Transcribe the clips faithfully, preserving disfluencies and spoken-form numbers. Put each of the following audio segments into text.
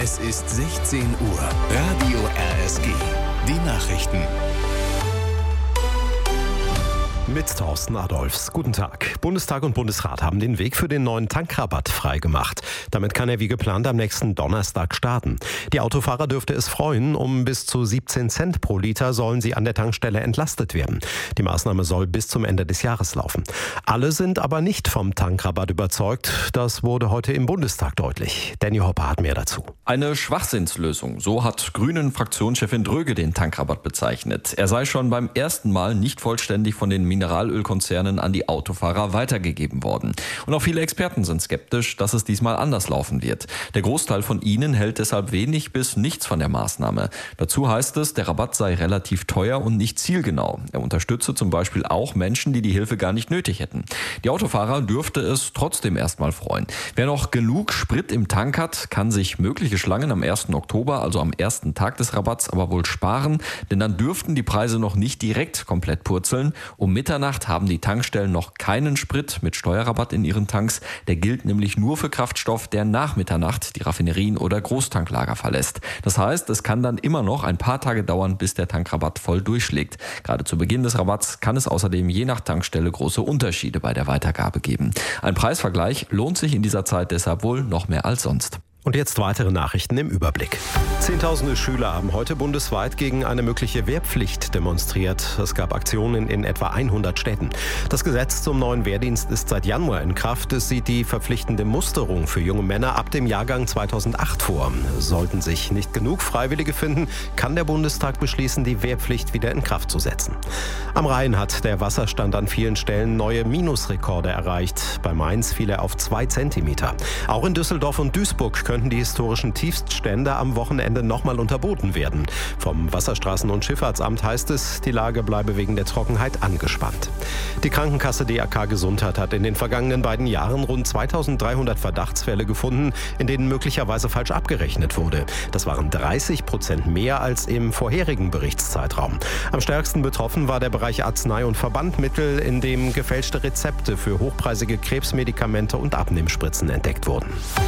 Es ist sechzehn Uhr. Radio R S G. Die Nachrichten. Mit Thorsten Adolfs. Guten Tag. Bundestag und Bundesrat haben den Weg für den neuen Tankrabatt freigemacht. Damit kann er wie geplant am nächsten Donnerstag starten. Die Autofahrer dürfte es freuen. Um bis zu siebzehn Cent pro Liter sollen sie an der Tankstelle entlastet werden. Die Maßnahme soll bis zum Ende des Jahres laufen. Alle sind aber nicht vom Tankrabatt überzeugt. Das wurde heute im Bundestag deutlich. Danny Hopper hat mehr dazu. Eine Schwachsinnslösung. So hat Grünen-Fraktionschefin Dröge den Tankrabatt bezeichnet. Er sei schon beim ersten Mal nicht vollständig von den Mineralölkonzernen an die Autofahrer weitergegeben worden. Und auch viele Experten sind skeptisch, dass es diesmal anders laufen wird. Der Großteil von ihnen hält deshalb wenig bis nichts von der Maßnahme. Dazu heißt es, der Rabatt sei relativ teuer und nicht zielgenau. Er unterstütze zum Beispiel auch Menschen, die die Hilfe gar nicht nötig hätten. Die Autofahrer dürfte es trotzdem erstmal freuen. Wer noch genug Sprit im Tank hat, kann sich mögliche Schlangen am ersten Oktober, also am ersten Tag des Rabatts, aber wohl sparen, denn dann dürften die Preise noch nicht direkt komplett purzeln. Um Mitternacht haben die Tankstellen noch keinen Sprit mit Steuerrabatt in ihren Tanks. Der gilt nämlich nur für Kraftstoff, der nach Mitternacht die Raffinerien oder Großtanklager verlässt. Das heißt, es kann dann immer noch ein paar Tage dauern, bis der Tankrabatt voll durchschlägt. Gerade zu Beginn des Rabatts kann es außerdem je nach Tankstelle große Unterschiede bei der Weitergabe geben. Ein Preisvergleich lohnt sich in dieser Zeit deshalb wohl noch mehr als sonst. Und jetzt weitere Nachrichten im Überblick. Zehntausende Schüler haben heute bundesweit gegen eine mögliche Wehrpflicht demonstriert. Es gab Aktionen in etwa hundert Städten. Das Gesetz zum neuen Wehrdienst ist seit Januar in Kraft. Es sieht die verpflichtende Musterung für junge Männer ab dem Jahrgang zweitausendacht vor. Sollten sich nicht genug Freiwillige finden, kann der Bundestag beschließen, die Wehrpflicht wieder in Kraft zu setzen. Am Rhein hat der Wasserstand an vielen Stellen neue Minusrekorde erreicht. Bei Mainz fiel er auf zwei Zentimeter. Auch in Düsseldorf und Duisburg können könnten die historischen Tiefststände am Wochenende nochmal unterboten werden. Vom Wasserstraßen- und Schifffahrtsamt heißt es, die Lage bleibe wegen der Trockenheit angespannt. Die Krankenkasse D R K Gesundheit hat in den vergangenen beiden Jahren rund zweitausenddreihundert Verdachtsfälle gefunden, in denen möglicherweise falsch abgerechnet wurde. Das waren dreißig Prozent mehr als im vorherigen Berichtszeitraum. Am stärksten betroffen war der Bereich Arznei- und Verbandmittel, in dem gefälschte Rezepte für hochpreisige Krebsmedikamente und Abnehmspritzen entdeckt wurden.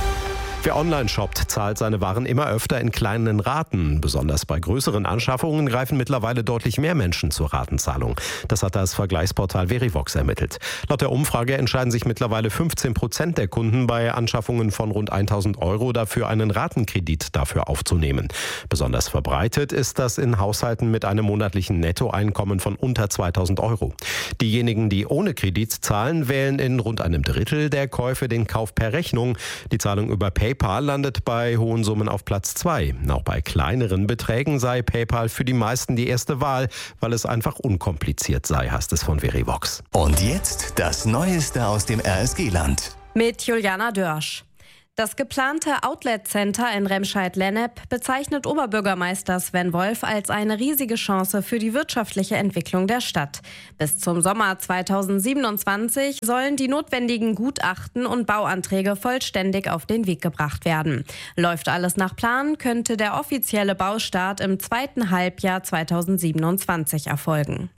Wer online shoppt, zahlt seine Waren immer öfter in kleinen Raten. Besonders bei größeren Anschaffungen greifen mittlerweile deutlich mehr Menschen zur Ratenzahlung. Das hat das Vergleichsportal Verivox ermittelt. Laut der Umfrage entscheiden sich mittlerweile fünfzehn Prozent der Kunden bei Anschaffungen von rund tausend Euro dafür, einen Ratenkredit dafür aufzunehmen. Besonders verbreitet ist das in Haushalten mit einem monatlichen Nettoeinkommen von unter zweitausend Euro. Diejenigen, die ohne Kredit zahlen, wählen in rund einem Drittel der Käufe den Kauf per Rechnung. Die Zahlung über PayPal PayPal landet bei hohen Summen auf Platz zwei. Auch bei kleineren Beträgen sei PayPal für die meisten die erste Wahl, weil es einfach unkompliziert sei, heißt es von Verivox. Und jetzt das Neueste aus dem R S G-Land. Mit Juliana Dörsch. Das geplante Outlet-Center in Remscheid-Lennep bezeichnet Oberbürgermeister Sven Wolf als eine riesige Chance für die wirtschaftliche Entwicklung der Stadt. Bis zum Sommer zweitausendsiebenundzwanzig sollen die notwendigen Gutachten und Bauanträge vollständig auf den Weg gebracht werden. Läuft alles nach Plan, könnte der offizielle Baustart im zweiten Halbjahr zweitausendsiebenundzwanzig erfolgen.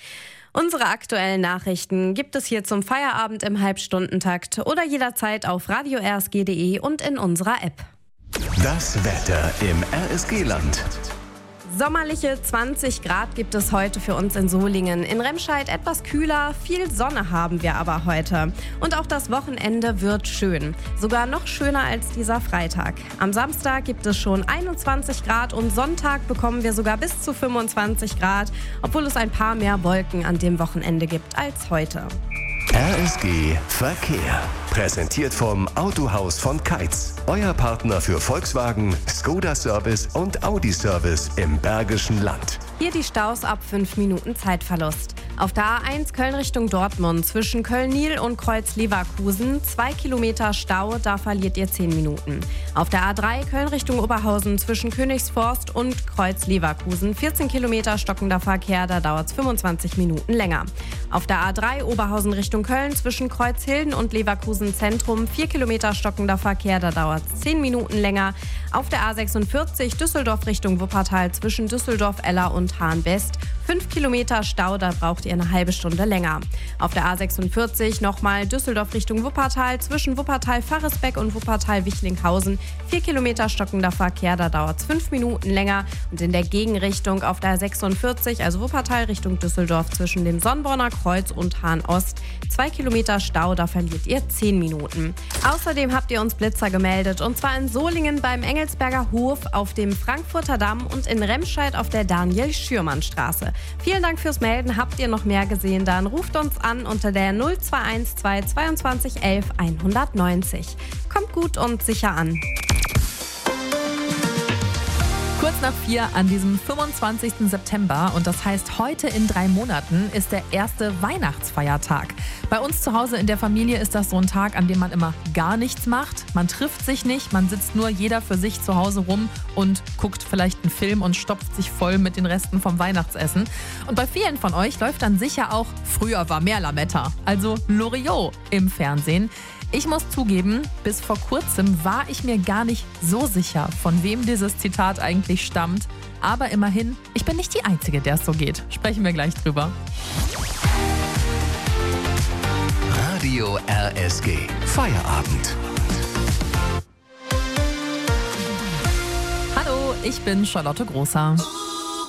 Unsere aktuellen Nachrichten gibt es hier zum Feierabend im Halbstundentakt oder jederzeit auf radio r s g punkt d e und in unserer App. Das Wetter im R S G-Land. Sommerliche zwanzig Grad gibt es heute für uns in Solingen. In Remscheid etwas kühler, viel Sonne haben wir aber heute. Und auch das Wochenende wird schön. Sogar noch schöner als dieser Freitag. Am Samstag gibt es schon einundzwanzig Grad und Sonntag bekommen wir sogar bis zu fünfundzwanzig Grad, obwohl es ein paar mehr Wolken an dem Wochenende gibt als heute. R S G Verkehr. Präsentiert vom Autohaus von Keitz. Euer Partner für Volkswagen, Skoda Service und Audi Service im Bergischen Land. Hier die Staus ab fünf Minuten Zeitverlust. Auf der A eins Köln Richtung Dortmund zwischen Köln-Niel und Kreuz-Leverkusen zwei Kilometer Stau, da verliert ihr zehn Minuten. Auf der A drei Köln Richtung Oberhausen zwischen Königsforst und Kreuz-Leverkusen vierzehn Kilometer stockender Verkehr, da dauert es fünfundzwanzig Minuten länger. Auf der A drei Oberhausen Richtung Köln zwischen Kreuzhilden und Leverkusen Zentrum vier Kilometer stockender Verkehr, da dauert es zehn Minuten länger. Auf der A sechsundvierzig Düsseldorf Richtung Wuppertal zwischen Düsseldorf-Eller und Hahn-West fünf Kilometer Stau, da braucht ihr eine halbe Stunde länger. Auf der A sechsundvierzig nochmal Düsseldorf Richtung Wuppertal, zwischen Wuppertal-Faresbeck und Wuppertal-Wichlinghausen. vier Kilometer stockender Verkehr, da dauert es fünf Minuten länger. Und in der Gegenrichtung auf der A sechsundvierzig, also Wuppertal Richtung Düsseldorf, zwischen dem Sonnborner Kreuz und Hahn-Ost, zwei Kilometer Stau, da verliert ihr zehn Minuten. Außerdem habt ihr uns Blitzer gemeldet, und zwar in Solingen beim Engelsberger Hof, auf dem Frankfurter Damm und in Remscheid auf der Daniel-Schürmann-Straße. Vielen Dank fürs Melden. Habt ihr noch mehr gesehen, dann ruft uns an unter der null zwei eins zwei zweiundzwanzig elf hundertneunzig. Kommt gut und sicher an. Kurz nach vier an diesem fünfundzwanzigsten September, und das heißt, heute in drei Monaten ist der erste Weihnachtsfeiertag. Bei uns zu Hause in der Familie ist das so ein Tag, an dem man immer gar nichts macht. Man trifft sich nicht, man sitzt nur jeder für sich zu Hause rum und guckt vielleicht einen Film und stopft sich voll mit den Resten vom Weihnachtsessen. Und bei vielen von euch läuft dann sicher auch "Früher war mehr Lametta", also Loriot im Fernsehen. Ich muss zugeben, bis vor kurzem war ich mir gar nicht so sicher, von wem dieses Zitat eigentlich stammt. Aber immerhin, ich bin nicht die Einzige, der es so geht. Sprechen wir gleich drüber. Radio R S G. Feierabend. Hallo, ich bin Charlotte Großer.